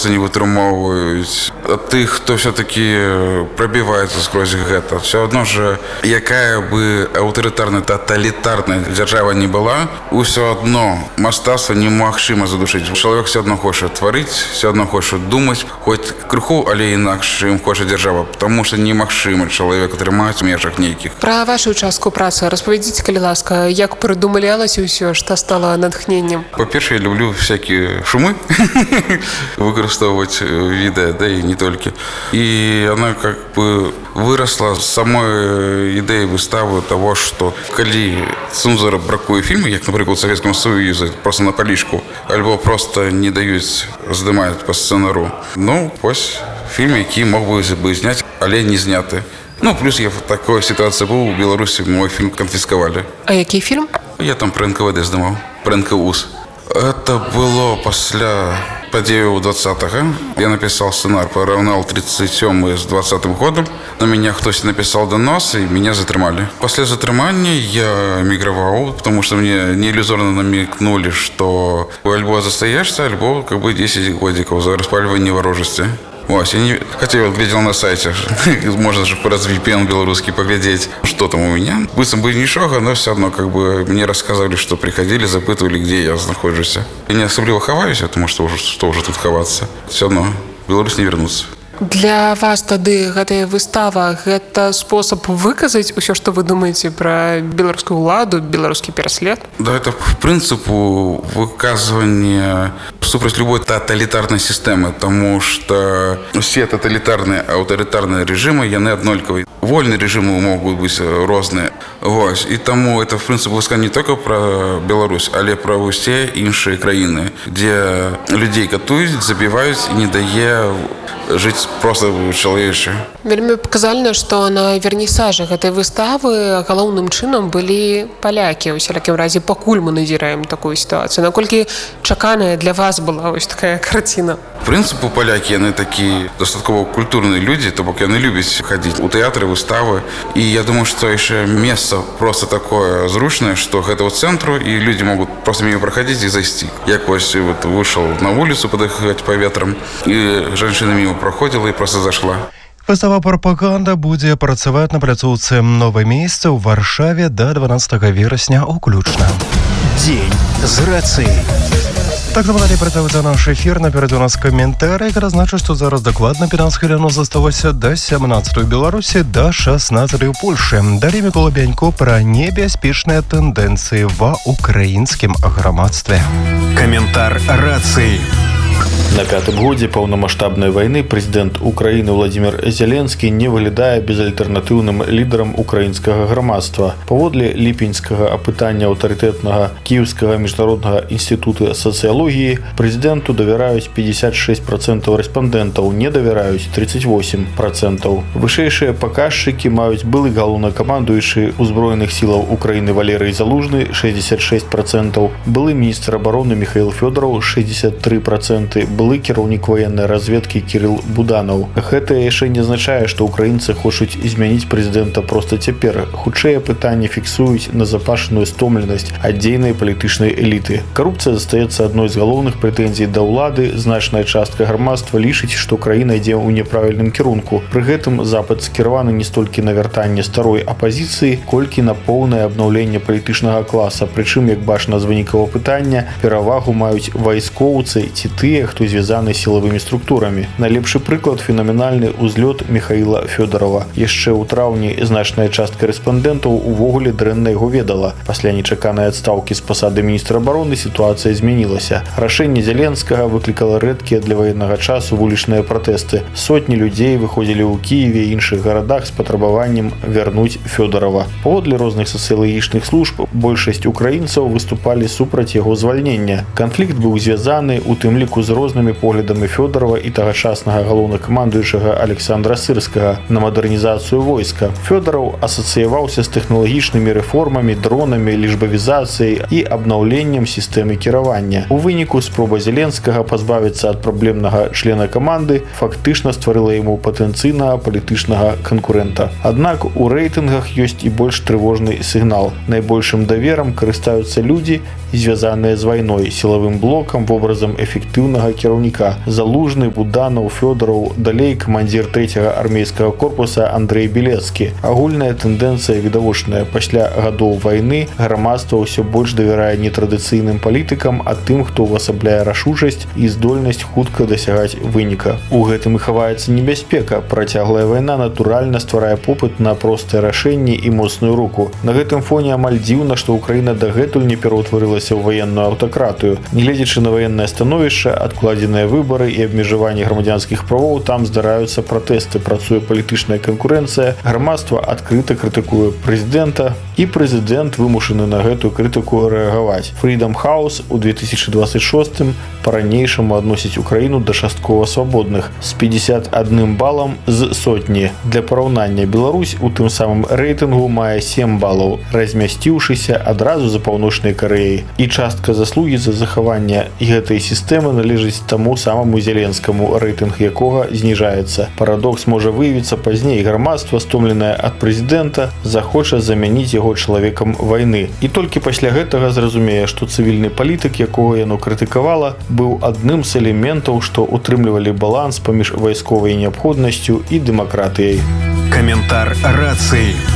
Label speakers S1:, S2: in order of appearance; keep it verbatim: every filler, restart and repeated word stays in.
S1: просто не вытрымоўваюць. А тых, хто все-таки пробіваецца скрозь гэта, все одно же, якая бы аўтарытарная, тоталітарная дзяржава не была, усё одно мастацтва немагчыма задушыць. Чалавек все одно хоча тварыць, все одно хоча думаць, хоць крыху, але інакш ім хоча дзяржава, потому что немагчыма чалавек атрымаць у межах нейкіх.
S2: Пра вашу частку працы распавядзіце, калі ласка, як прыдумлялася ўсё, што стала натхненнем?
S1: По-першае, я люблю всякие шумы выкарыстоўваць відэа, да и не только. И она как бы выросла с самой идеи выставы того, что калі цензура бракуе фільмы, як, напрыклад, в Советском Союзе, просто на палічку, альбо просто не даюць здымаць по сцэнару. Ну, вось фільм, які мог бы зняць, але не зняты. Ну, плюс я в такой ситуации был, в Беларуси мой фильм конфисковали.
S2: А який фільм?
S1: Я там про эн ка вэ дэ здымаў, про эн ка вэ у эс. Это было пасля падзеяў двадцатага. Я написал сценарий, пораўнал тридцать сёмы с двадцатым годом. На меня хтось написал донос, и меня затрымали. После затрымання я эміграваў, потому что мне неиллюзорно намекнули, что альбо застаешься, альбо как бы десять годиков за распаливание ворожести. Вот, я не... Хотя я вот глядел на сайте, можно же раз ви пи эн белорусский поглядеть, что там у меня. Быстро бы ничего, но все равно как бы мне рассказывали, что приходили, запытывали, где я нахожусь. Я не особливо ховаюсь, потому что уже, что уже тут ховаться. Все равно в Беларусь не вернуться.
S2: Для вас тады гэтая выстава гэта спосаб выказаць усё, што вы думаеце пра беларускую ўладу, беларускі пераслед?
S1: Да, это в принципу выказывание супраць любой тоталитарной системы, потому что все тоталитарные, аўтарытарные режимы, яны аднолькавыя. Вольные режимы могут быть розныя. Вот. И тому это, в принципе, высказывание не только про Беларусь, але про усе іншыя краіны, где людей катуюць, забіваюць і не дае жыць просто чалавеча.
S2: Вельмі паказальна, што на вернісажы гэтай выставы галоўным чынам былі палякі. У усялякім разе, пакуль мы назіраем такую сітуацыю. Наколькі чаканая для вас была ось такая карціна?
S1: В принципе, поляки, яны такие достатково культурные люди, то бок яны любят ходить у театры, выставы. И я думаю, что еще место просто такое зручное, что к этому центру, и люди могут просто мимо проходить и зайти. Я вот вышел на улицу подыхать по ветрам, и женщина мимо проходила и просто зашла.
S3: Выстава «Прапаганда» будзе працаваць на пляцоўцы «Новае месца» ў Варшаве да дванаццатага верасня ўключна.
S4: Дзень з рацыяй.
S3: Так далее працаваць наш эфір. Наперад у нас каментарый, які значыць, што зараз дакладна пятнаццаць хвілін засталося да сямнаццатай у Беларусі, да шаснаццатай у Польшы. Далей Мікола Бянько пра небяспечныя тэндэнцыі ва ўкраінскім грамадстве.
S4: Каментар рацыі.
S5: На пятым годзе паўнамаштабнай вайны прэзідэнт Украіны Владзімір Зеленскі не выглядае безальтэрнатыўным лідарам украінскага грамадства. Паводле ліпеньскага апытання аўтарытэтнага Кіеўскага міжнароднага інстытута сацыялогіі, прэзідэнту давяраюць пятьдесят шесть процентов рэспандэнтаў, не давяраюць тридцать восемь процентов. Вышэйшыя паказчыкі маюць былы галоўнакамандуючы ўзброеных сілаў Украіны Валерый Залужны шестьдесят шесть процентов, былы міністр абароны Михаил Фёдоров шестьдесят три процента, былы кіраўнік ваеннай разведкі Кірыл Буданаў. Гэта яшчэ не азначае, што ўкраінцы хочуць змяніць прэзідэнта проста цяпер. Хутчэй пытанні фіксуюць назапашаную стомленасць ад дзейнай палітычнай эліты. Карупцыя застаецца адной з галоўных прэтэнзій да ўлады. Значная частка грамадства лічыць, што краіна ідзе ў няправільным кірунку. Пры гэтым запад скіраваны не столькі на вяртанне старой апазіцыі, колькі на поўнае абнаўленне палітычнага класа. Прычым, як бачна з вынікаў апытання, перавагу маюць вайскоўцы ці тыя, хто звязаны сілавымі структурамі. Найлепшы прыклад – фенаменальны ўзлёт Михаила Фёдорова. Яшчэ ў траўні значная частка рэспандэнтаў увогуле дрэнна яго ведала. Пасля нечаканай адстаўкі з пасады міністра абароны сітуацыя змянілася. Рашэнне Зеленскага выклікала рэдкія для ваеннага часу вулічныя пратэсты. Сотні людзей выходзілі ў Кіеве і іншых гарадах з патрабаваннем вярнуць Фёдорова. Паводле розных сацыялагічных служб, большасць украінцаў выступалі супраць яго звальнення. Канфлікт быў звязаны у тым ліку з рознымі поглядамі Фёдорова і тагачаснага галоўнакамандуючага Александра Сырскага на мадэрнізацыю войска. Фёдоров асацыяваўся з тэхналагічнымі рэформамі, дронамі, лічбавізацыяй і абнаўленнем сістэмы кіравання. У выніку спроба Зеленскага пазбавіцца ад праблемнага члена каманды фактычна стварыла яму патэнцыйнага палітычнага канкурэнта. Аднак у рэйтынгах ёсць і больш трывожны сігнал. Найбольшым даверам карыстаюцца людзі, звязаныя з вайной, сілавым блокам, вобразам эфектыўнага аператыўнага кіраўніка. Залужны, Буданаў, Фёдораў, далей камандзір трэцяга армейскага корпуса Андрей Белецкі. Агульная тэндэнцыя відавочная. Пасля гадоў вайны грамадства ўсё больш давярае не традыцыйным палітыкам, а тым, хто увасабляе рашучасць і здольнасць хутка дасягаць выніка. У гэтым і хаваецца небяспека. Працяглая вайна натуральна стварае попыт на простыя рашэнні і моцную руку. На гэтым фоне амаль дзіўна, што Украіна дагэтуль не пераўтварылася ў ваенную аўтакратыю. Нягледзячы на ваеннае становішча, адкладзеныя выбары і абмежаванне грамадзянскіх правоў, там здараюцца пратэсты, працуе палітычная канкурэнцыя, грамадства адкрыта крытыкуе прэзідэнта, і прэзідэнт вымушаны на гэтую крытыку рэагаваць. Freedom House у две тысячы двадцать шостым па-ранейшаму адносіць Украіну да часткова свабодных з пятьдесят адным балам з сотні. Для параўнання, Беларусь у тым самым рэйтынгу мае сем балаў, размясціўшыся адразу за Паўночнай Карэяй. І частка заслугі за захаванне гэтай сістэмы належыць таму самаму Зеленскаму, рэйтынг якога зніжаецца. Парадокс можа выявіцца пазней. Грамадства, стомленае ад прэзідэнта, захоча замяніць яго чалавекам вайны. І толькі пасля гэтага зразумее, што цывільны палітык, якога яно крытыкавала, быў адным з элементаў, што утрымлівалі баланс паміж вайсковай неабходнасцю і дэмакратыяй.
S4: Каментар рацыі.